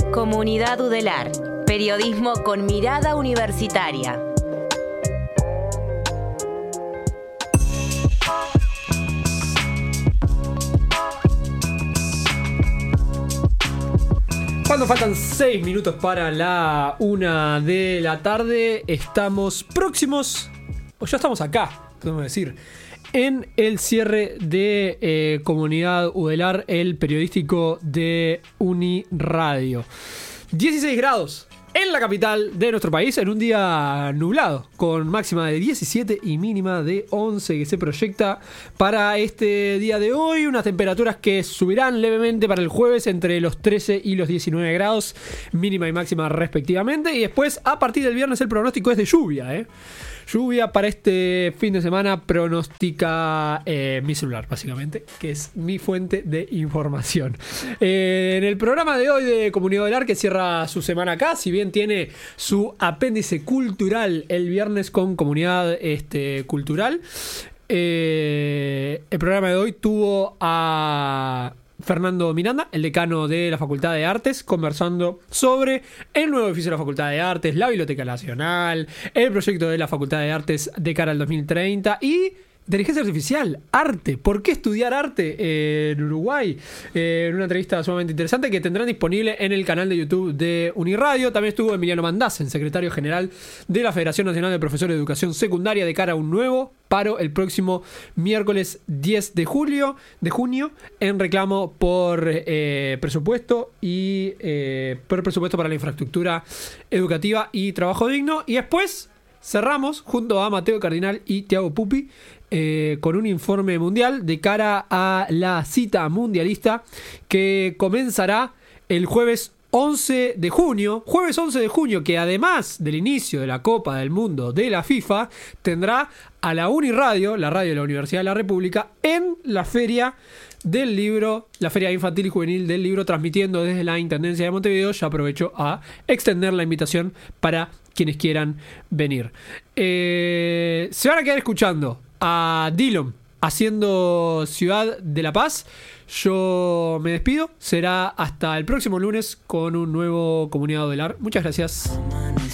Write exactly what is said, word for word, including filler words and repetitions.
Comunidad Udelar. Periodismo con mirada universitaria. Cuando faltan seis minutos para la una de la tarde, estamos próximos, o ya estamos acá, podemos decir, en el cierre de eh, Comunidad Udelar, el periodístico de Uniradio. dieciséis grados en la capital de nuestro país, en un día nublado, con máxima de diecisiete y mínima de once que se proyecta para este día de hoy. Unas temperaturas que subirán levemente para el jueves entre los trece y los diecinueve grados, mínima y máxima respectivamente. Y después, a partir del viernes, el pronóstico es de lluvia, ¿eh? Lluvia para este fin de semana pronostica eh, mi celular, básicamente, que es mi fuente de información. Eh, en el programa de hoy de Comunidad Udelar, que cierra su semana acá, si bien tiene su apéndice cultural el viernes con Comunidad este, Cultural, eh, el programa de hoy tuvo a Fernando Miranda, el decano de la Facultad de Artes, conversando sobre el nuevo edificio de la Facultad de Artes, la Biblioteca Nacional, el proyecto de la Facultad de Artes de cara al dos mil treinta y inteligencia artificial, arte. ¿Por qué estudiar arte eh, en Uruguay? Eh, en una entrevista sumamente interesante que tendrán disponible en el canal de YouTube de Uniradio. También estuvo Emiliano Mandasen, secretario general de la Federación Nacional de Profesores de Educación Secundaria, de cara a un nuevo paro el próximo miércoles diez de julio, de junio, en reclamo por eh, presupuesto y eh, por presupuesto para la infraestructura educativa y trabajo digno. Y después cerramos junto a Mateo Cardinal y Tiago Pupi eh, con un informe mundial de cara a la cita mundialista que comenzará el jueves once de junio, jueves once de junio, que además del inicio de la Copa del Mundo de la FIFA, tendrá a la Uniradio, la radio de la Universidad de la República, en la feria del libro, la Feria Infantil y Juvenil del Libro, transmitiendo desde la Intendencia de Montevideo. Ya aprovecho a extender la invitación para quienes quieran venir. Eh, se van a quedar escuchando a Dillom haciendo Ciudad de la Paz. Yo me despido. Será hasta el próximo lunes con un nuevo Comunidad Udelar. Muchas gracias.